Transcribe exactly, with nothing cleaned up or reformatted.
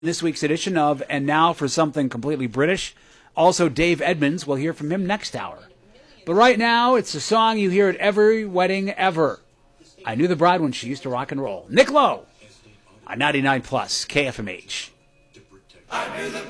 This week's edition of And Now for Something Completely British. Also, Dave Edmonds. We'll hear from him next hour. But right now, it's a song you hear at every wedding ever. I knew the bride when she used to rock and roll. Nick Lowe on ninety-nine plus K F M H. I knew the